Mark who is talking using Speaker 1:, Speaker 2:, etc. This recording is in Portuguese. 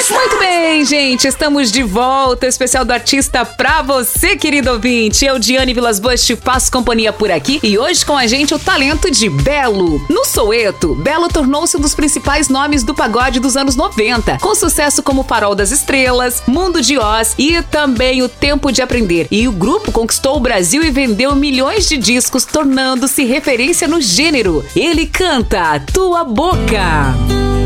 Speaker 1: Muito bem, gente, estamos de volta, especial do artista pra você, querido ouvinte. Eu, Diane Vilas Boas, te faço companhia por aqui e hoje com a gente o talento de Belo. No Soweto, Belo tornou-se um dos principais nomes do pagode dos anos 90, com sucesso como Farol das Estrelas, Mundo de Oz e também O Tempo de Aprender. E o grupo conquistou o Brasil e vendeu milhões de discos, tornando-se referência no gênero. Ele canta Tua Boca.